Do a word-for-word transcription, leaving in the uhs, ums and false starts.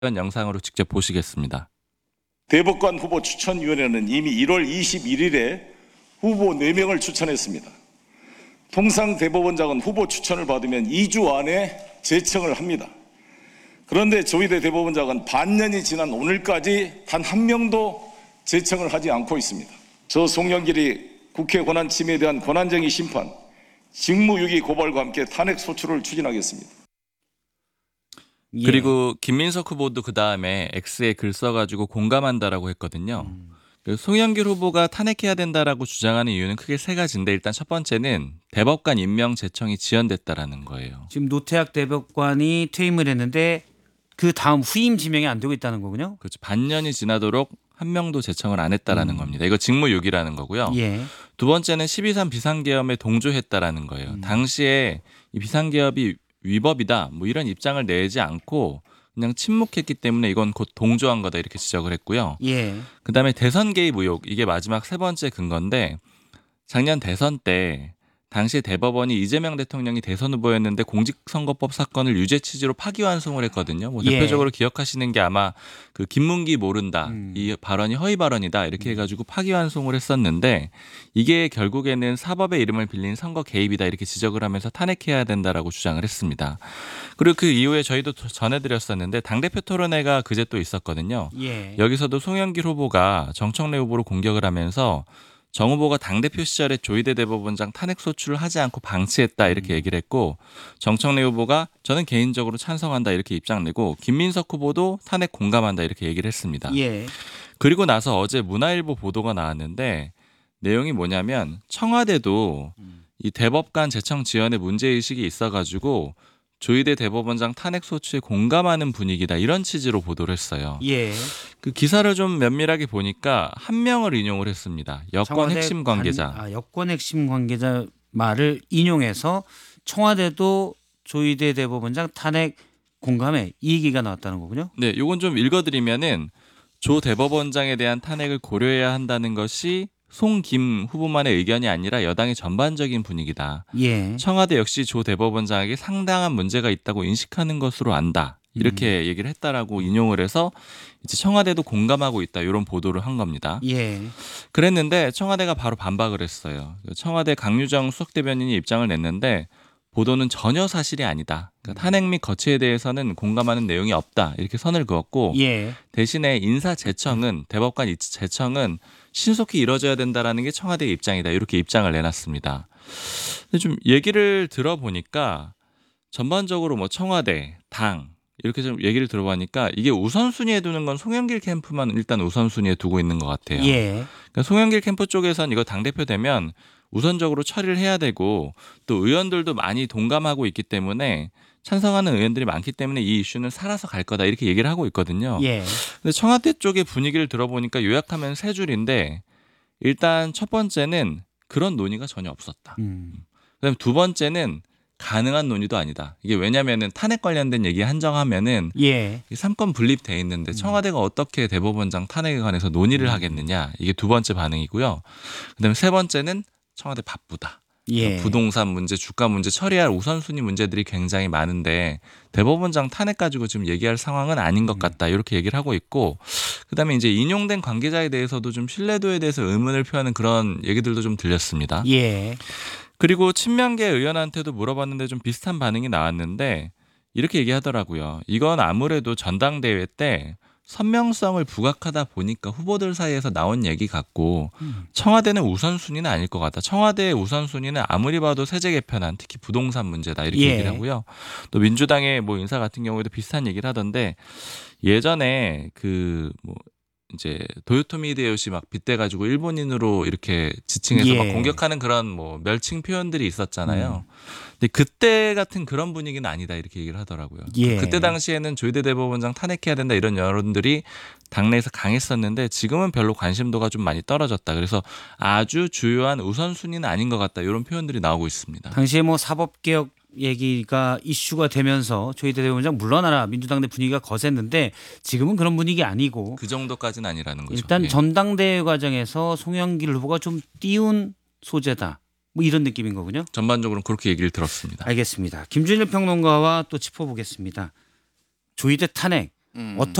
영상으로 직접 보시겠습니다. 대법관 후보 추천위원회는 이미 일월 이십일일에 후보 네 명을 추천했습니다. 통상 대법원장은 후보 추천을 받으면 이 주 안에 제청을 합니다. 그런데 조희대 대법원장은 반년이 지난 오늘까지 단 한 명도 제청을 하지 않고 있습니다. 저 송영길이 국회 권한 침해에 대한 권한쟁의 심판, 직무유기 고발과 함께 탄핵 소추를 추진하겠습니다. 예. 그리고 김민석 후보도 그 다음에 X에 글 써가지고 공감한다라고 했거든요. 음. 송영길 후보가 탄핵해야 된다라고 주장하는 이유는 크게 세 가지인데, 일단 첫 번째는 대법관 임명 제청이 지연됐다라는 거예요. 지금 노태학 대법관이 퇴임을 했는데 그 다음 후임 지명이 안 되고 있다는 거군요. 그렇죠. 반년이 지나도록 한 명도 제청을 안 했다라는 음. 겁니다. 이거 직무유기라는 거고요. 예. 두 번째는 십이 삼 비상계엄에 동조했다라는 거예요. 음. 당시에 이 비상계엄이 위법이다 뭐 이런 입장을 내지 않고 그냥 침묵했기 때문에 이건 곧 동조한 거다 이렇게 지적을 했고요. 예. 그다음에 대선 개입 의혹, 이게 마지막 세 번째 근거인데, 작년 대선 때 당시에 대법원이 이재명 대통령이 대선 후보였는데 공직선거법 사건을 유죄 취지로 파기환송을 했거든요. 뭐 예. 대표적으로 기억하시는 게 아마 그 김문기 모른다, 음. 이 발언이 허위 발언이다 이렇게 해가지고 파기환송을 했었는데, 이게 결국에는 사법의 이름을 빌린 선거 개입이다 이렇게 지적을 하면서 탄핵해야 된다라고 주장을 했습니다. 그리고 그 이후에 저희도 전해드렸었는데 당대표 토론회가 그제 또 있었거든요. 예. 여기서도 송영길 후보가 정청래 후보를 공격을 하면서 정 후보가 당대표 시절에 조희대 대법원장 탄핵 소추를 하지 않고 방치했다 이렇게 얘기를 했고, 정청래 후보가 저는 개인적으로 찬성한다 이렇게 입장 내고, 김민석 후보도 탄핵 공감한다 이렇게 얘기를 했습니다. 예. 그리고 나서 어제 문화일보 보도가 나왔는데 내용이 뭐냐면, 청와대도 이 대법관 제청 지연의 문제의식이 있어가지고 조희대 대법원장 탄핵 소추에 공감하는 분위기다 이런 취지로 보도를 했어요. 예. 그 기사를 좀 면밀하게 보니까 한 명을 인용을 했습니다. 여권 핵심 관계자. 관, 아, 여권 핵심 관계자 말을 인용해서 청와대도 조희대 대법원장 탄핵 공감해 이 얘기가 나왔다는 거군요. 네, 이건 좀 읽어드리면은 조 대법원장에 대한 탄핵을 고려해야 한다는 것이 송김 후보만의 의견이 아니라 여당의 전반적인 분위기다. 예. 청와대 역시 조 대법원장에게 상당한 문제가 있다고 인식하는 것으로 안다. 이렇게 음. 얘기를 했다라고 인용을 해서 이제 청와대도 공감하고 있다 이런 보도를 한 겁니다. 예. 그랬는데 청와대가 바로 반박을 했어요. 청와대 강유정 수석대변인이 입장을 냈는데 보도는 전혀 사실이 아니다. 그러니까 탄핵 및 거취에 대해서는 공감하는 내용이 없다. 이렇게 선을 그었고 예. 대신에 인사 제청은 대법관 제청은 신속히 이뤄져야 된다라는 게 청와대의 입장이다. 이렇게 입장을 내놨습니다. 근데 좀 얘기를 들어보니까 전반적으로 뭐 청와대, 당 이렇게 좀 얘기를 들어보니까 이게 우선순위에 두는 건 송영길 캠프만 일단 우선순위에 두고 있는 것 같아요. 예. 그러니까 송영길 캠프 쪽에선 이거 당대표 되면 우선적으로 처리를 해야 되고, 또 의원들도 많이 동감하고 있기 때문에 찬성하는 의원들이 많기 때문에 이 이슈는 살아서 갈 거다 이렇게 얘기를 하고 있거든요. 예. 근데 청와대 쪽의 분위기를 들어보니까 요약하면 세 줄인데, 일단 첫 번째는 그런 논의가 전혀 없었다. 음. 그다음에 두 번째는 가능한 논의도 아니다. 이게 왜냐면은 탄핵 관련된 얘기 한정하면은 예. 삼권 분립돼 있는데 청와대가 어떻게 대법원장 탄핵에 관해서 논의를 하겠느냐. 이게 두 번째 반응이고요. 그다음에 세 번째는 청와대 바쁘다. 예. 부동산 문제, 주가 문제 처리할 우선순위 문제들이 굉장히 많은데 대법원장 탄핵 가지고 지금 얘기할 상황은 아닌 것 같다. 이렇게 얘기를 하고 있고, 그다음에 이제 인용된 관계자에 대해서도 좀 신뢰도에 대해서 의문을 표하는 그런 얘기들도 좀 들렸습니다. 예. 그리고 친명계 의원한테도 물어봤는데 좀 비슷한 반응이 나왔는데 이렇게 얘기하더라고요. 이건 아무래도 전당대회 때 선명성을 부각하다 보니까 후보들 사이에서 나온 얘기 같고 청와대는 우선순위는 아닐 것 같다. 청와대의 우선순위는 아무리 봐도 세제 개편안, 특히 부동산 문제다 이렇게 예. 얘기를 하고요. 또 민주당의 뭐 인사 같은 경우에도 비슷한 얘기를 하던데, 예전에 그 뭐 이제 도요토미 히데요시 막 빗대가지고 일본인으로 이렇게 지칭해서 예. 막 공격하는 그런 뭐 멸칭 표현들이 있었잖아요. 음. 근데 그때 같은 그런 분위기는 아니다 이렇게 얘기를 하더라고요. 예. 그때 당시에는 조희대 대법원장 탄핵해야 된다 이런 여론들이 당내에서 강했었는데 지금은 별로 관심도가 좀 많이 떨어졌다. 그래서 아주 주요한 우선순위는 아닌 것 같다 이런 표현들이 나오고 있습니다. 당시에 뭐 사법개혁 얘기가 이슈가 되면서 조희대 대법원장 물러나라 민주당 내 분위기가 거셌는데 지금은 그런 분위기 아니고 그 정도까지는 아니라는 거죠. 일단 예. 전당대회 과정에서 송영길 후보가 좀 띄운 소재다. 뭐 이런 느낌인 거군요. 전반적으로 그렇게 얘기를 들었습니다. 알겠습니다. 김준일 평론가와 또 짚어보겠습니다. 조희대 탄핵 음. 어떤